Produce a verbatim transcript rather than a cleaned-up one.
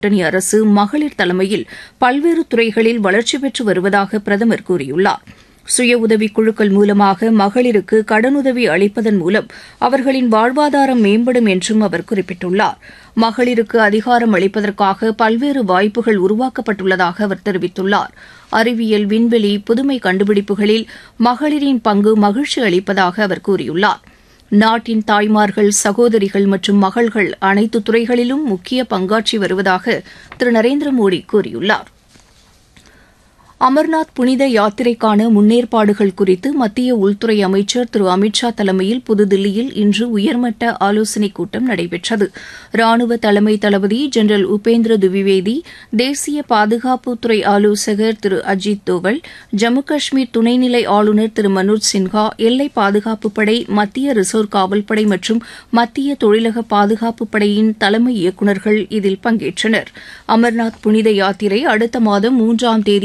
கூட்டணி அரசு மகளிர் தலைமையில் பல்வேறு துறைகளில் வளர்ச்சி பெற்று வருவதாக பிரதமர் கூறியுள்ளார். சுய உதவிக் குழுக்கள் மூலமாக மகளிருக்கு கடனுதவி அளிப்பதன் மூலம் அவர்களின் வாழ்வாதாரம் மேம்படும் என்றும் அவர் குறிப்பிட்டுள்ளார். மகளிருக்கு அதிகாரம் அளிப்பதற்காக பல்வேறு வாய்ப்புகள் உருவாக்கப்பட்டுள்ளதாக அவர் தெரிவித்துள்ளார். அறிவியல், விண்வெளி, புதுமை கண்டுபிடிப்புகளில் மகளிரின் பங்கு மகிழ்ச்சி அளிப்பதாக அவர் கூறியுள்ளார். நாட்டின் தாய்மார்கள், சகோதரிகள் மற்றும் மகள்கள் அனைத்து துறைகளிலும் முக்கிய பங்காற்றி வருவதாக திரு நரேந்திர மோடி கூறியுள்ளார். அமர்நாத் புனித யாத்திரைக்கான முன்னேற்பாடுகள் குறித்து மத்திய உள்துறை அமைச்சர் திரு அமித் ஷா தலைமையில் புதுதில்லியில் இன்று உயர்மட்ட ஆலோசனைக் கூட்டம் நடைபெற்றது. ராணுவ தலைமை தளபதி ஜெனரல் உபேந்திர துவிவேதி, தேசிய பாதுகாப்புத்துறை ஆலோசகர் திரு அஜித் தோவல், ஜம்மு காஷ்மீர் துணைநிலை ஆளுநர் திரு மனோஜ் சின்ஹா, எல்லை பாதுகாப்புப் படை, மத்திய ரிசர்வ் காவல்படை மற்றும் மத்திய தொழிலக பாதுகாப்புப் படையின் தலைமை இயக்குநர்கள் இதில் பங்கேற்றனர். அமர்நாத் புனித யாத்திரை அடுத்த மாதம் மூன்றாம் தேதி